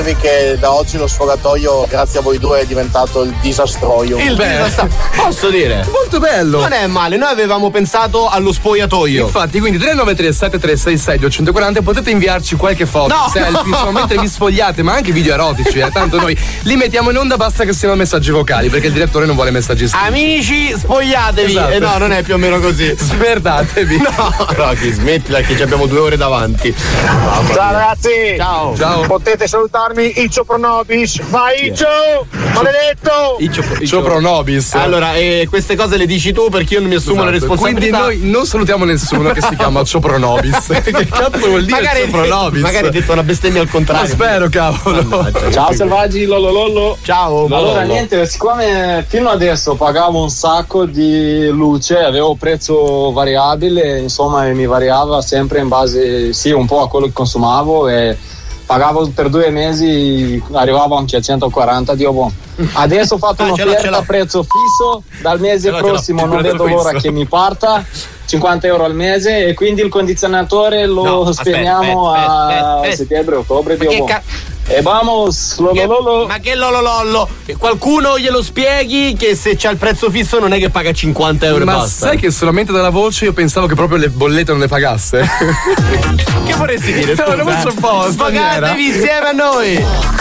che da oggi lo sfogatoio, grazie a voi due, è diventato il disastroio. Posso dire? Molto bello. Non è male, noi avevamo pensato allo spogliatoio. Infatti, quindi 393 7366 240 potete inviarci qualche foto, selfie, insomma, mentre vi spogliate, ma anche video erotici, tanto noi li mettiamo in onda, basta che siano messaggi vocali, perché il direttore non vuole messaggi scritti. Amici, spogliatevi. Esatto. No, non è più o meno così. Smerdatevi. No, Rocky, smettila che ci abbiamo 2 ore davanti. Ciao ragazzi. Ciao. Potete salutarmi Iccio Pronobis. Vai Iccio, maledetto. Iccio Pronobis. Allora, queste cose le dici tu perché io non mi assumo la responsabilità. Quindi noi non salutiamo nessuno che si chiama Cio Pronobis. Che cazzo vuol dire Cio Pronobis? Magari hai detto una bestemmia al contrario. Ma spero, cavolo. Ciao selvaggi, lollo. Ciao. Allora niente, siccome fino adesso pagavo un sacco di luce, avevo prezzo variabile, insomma mi variava sempre in base un po' a quello che consumavo e pagavo per 2 mesi, arrivavo anche a 140, Dio buono. Adesso ho fatto un'offerta a prezzo fisso, dal mese prossimo non vedo l'ora che mi parta, 50 euro al mese, e quindi il condizionatore lo spegniamo a settembre, ottobre, Dio buono. E vamos, lolololo. Ma che lololollo? Qualcuno glielo spieghi che se c'ha il prezzo fisso non è che paga 50 euro ma e basta. sai che solamente dalla voce io pensavo che proprio le bollette non le pagasse? Che vorresti dire? No, una voce un po' straniera. Sfogatevi insieme a noi.